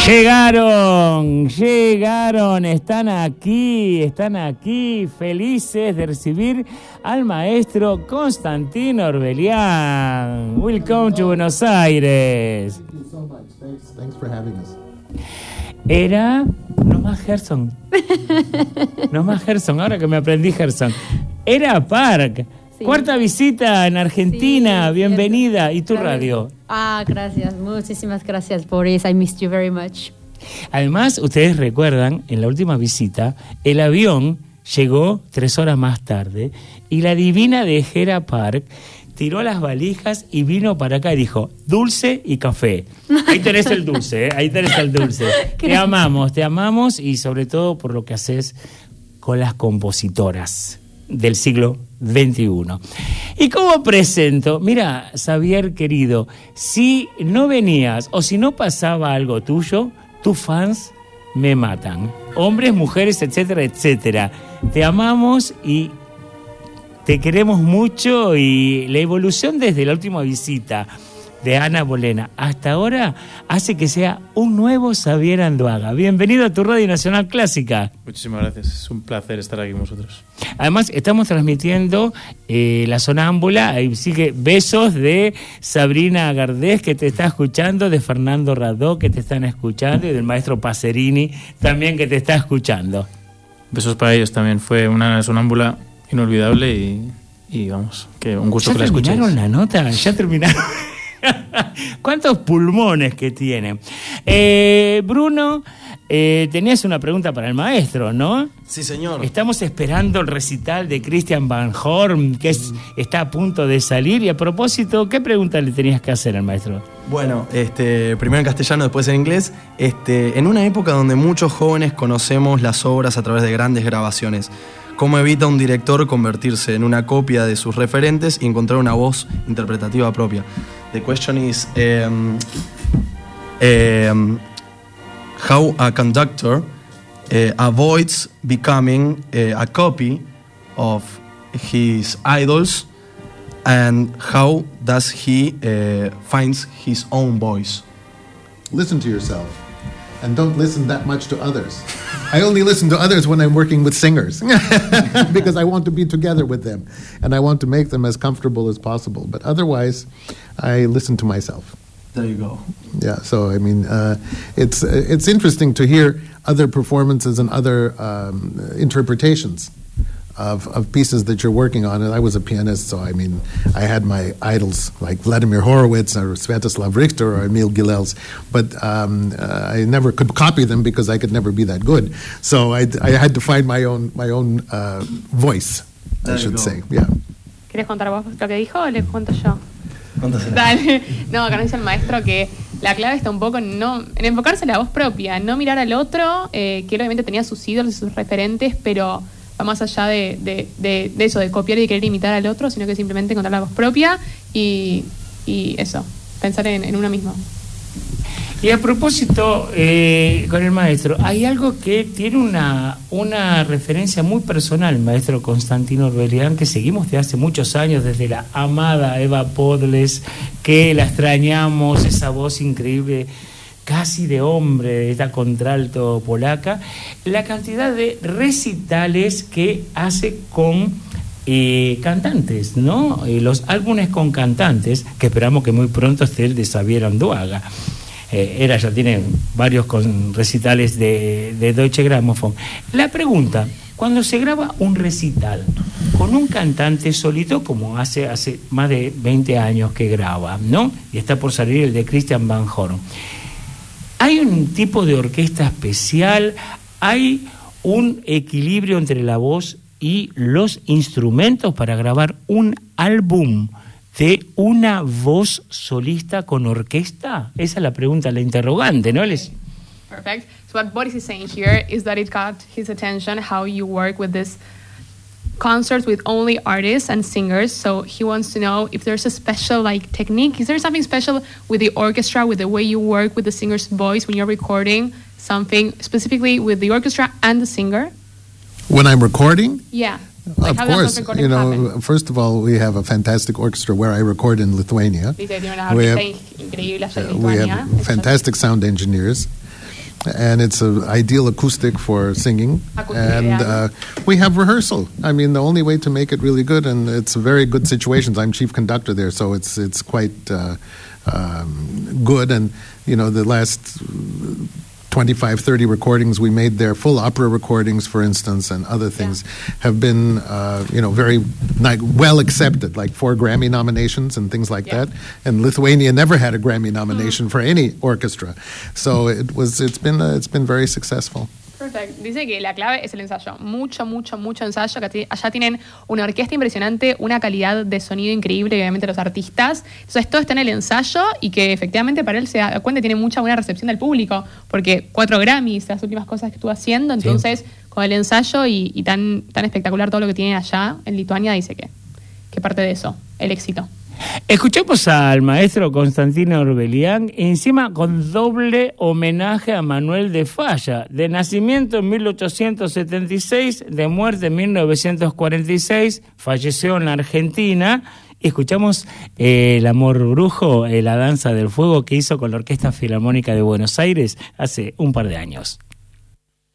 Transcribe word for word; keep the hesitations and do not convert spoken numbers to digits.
Llegaron, llegaron, están aquí, están aquí, felices de recibir al maestro Constantino Orbelián. Welcome to Buenos Aires. Thank you so much. Thanks, thanks for having us. Era, no más Gerson, no más Gerson, ahora que me aprendí Gerson. Era Park. Sí. Cuarta visita en Argentina, sí, bienvenida. Cierto. ¿Y tu gracias. Radio? Ah, gracias, muchísimas gracias por eso. I missed you very much. Además, ustedes recuerdan, en la última visita, el avión llegó tres horas más tarde y la divina de Gera Park tiró las valijas y vino para acá y dijo, dulce y café. Ahí tenés el dulce, ¿eh? Ahí tenés el dulce. Te amamos, te amamos y sobre todo por lo que haces con las compositoras del siglo veintiuno. ¿Y cómo presento? Mira, Xavier querido, si no venías o si no pasaba algo tuyo, tus fans me matan. Hombres, mujeres, etcétera, etcétera. Te amamos y te queremos mucho y la evolución desde la última visita de Ana Bolena hasta ahora hace que sea un nuevo Xavier Anduaga. Bienvenido a tu Radio Nacional Clásica. Muchísimas gracias, es un placer estar aquí con vosotros. Además, estamos transmitiendo eh, La Sonámbula, ahí sigue besos de Sabrina Gardés que te está escuchando, de Fernando Radó que te están escuchando y del maestro Pacerini también que te está escuchando. Besos para ellos también, fue una sonámbula inolvidable y, y vamos, que un gusto que la escuchéis. ¿Ya terminaron la nota? ¿Ya terminaron? ¿Cuántos pulmones que tiene? Eh, Bruno, eh, tenías una pregunta para el maestro, ¿no? Sí, señor. Estamos esperando el recital de Christian Van Horn, que es, está a punto de salir. Y a propósito, ¿qué pregunta le tenías que hacer al maestro? Bueno, este, primero en castellano, después en inglés. Este, en una época donde muchos jóvenes conocemos las obras a través de grandes grabaciones, ¿cómo evita un director convertirse en una copia de sus referentes y encontrar una voz interpretativa propia? The question is um, um, how a conductor uh, avoids becoming uh, a copy of his idols, and how does he uh, finds his own voice? Listen to yourself, and don't listen that much to others. I only listen to others when I'm working with singers because I want to be together with them and I want to make them as comfortable as possible. But otherwise, I listen to myself. There you go. Yeah, so I mean, uh, it's it's interesting to hear other performances and other um, interpretations of of pieces that you're working on. And I was a pianist, so I mean, I had my idols like Vladimir Horowitz or Sviatoslav Richter or Emil Gilels, but um, uh, I never could copy them because I could never be that good. So I, I had to find my own my own uh, voice, I should say. Yeah. ¿Quieres contar vos lo que dijo o le cuento yo? Dale. No, acá nos dice el maestro que la clave está un poco en, no, en enfocarse en la voz propia, no mirar al otro, eh, que él obviamente tenía sus ídolos y sus referentes, pero va más allá de, de, de, de eso, de copiar y de querer imitar al otro, sino que simplemente encontrar la voz propia y, y eso, pensar en, en uno mismo. Y a propósito, eh, con el maestro, hay algo que tiene una, una referencia muy personal, maestro Constantino Orbelián, que seguimos de hace muchos años, desde la amada Eva Podles, que la extrañamos, esa voz increíble, casi de hombre, esta contralto polaca, la cantidad de recitales que hace con eh, cantantes, ¿no? Eh, los álbumes con cantantes, que esperamos que muy pronto esté el de Xavier Anduaga. Eh, era ya tiene varios con recitales de, de Deutsche Grammophon. La pregunta, cuando se graba un recital con un cantante solito, como hace, hace más de veinte años que graba, ¿no? Y está por salir el de Christian Van Horn, ¿hay un tipo de orquesta especial? ¿Hay un equilibrio entre la voz y los instrumentos para grabar un álbum de una voz solista con orquesta? Esa es la pregunta, la interrogante, ¿no? Les... Perfect. So what Boris is saying here is that it caught his attention how you work with this concerts with only artists and singers. So he wants to know if there's a special like technique. Is there something special with the orchestra, with the way you work with the singer's voice when you're recording something specifically with the orchestra and the singer? When I'm recording? Yeah. Like of course, you know, happen? First of all, we have a fantastic orchestra where I record in Lithuania. We have, we have fantastic sound engineers. and it's an ideal acoustic for singing. And uh, we have rehearsal. I mean, the only way to make it really good, and it's very good situations. I'm chief conductor there, so it's it's quite uh, um, good. And you know, the last twenty-five, thirty recordings we made there, full opera recordings, for instance, and other things, yeah. have been, uh, you know, very like, well accepted, like four Grammy nominations and things like yeah. that. And Lithuania never had a Grammy nomination mm. for any orchestra, so it was. It's been. Uh, it's been very successful. Perfecto. Dice que la clave es el ensayo. Mucho, mucho, mucho ensayo. Que allá tienen una orquesta impresionante, una calidad de sonido increíble, y obviamente los artistas. Entonces todo está en el ensayo y que efectivamente para él se da cuenta tiene mucha buena recepción del público, porque cuatro Grammys, las últimas cosas que estuvo haciendo, entonces sí. con el ensayo y, y tan, tan espectacular todo lo que tiene allá en Lituania, dice que, que parte de eso, el éxito. Escuchamos al maestro Constantino Orbelian, encima con doble homenaje a Manuel de Falla, de nacimiento en mil ochocientos setenta y seis, de muerte en mil novecientos cuarenta y seis, falleció en la Argentina. Escuchamos eh, El amor brujo, eh, la danza del fuego que hizo con la Orquesta Filarmónica de Buenos Aires hace un par de años.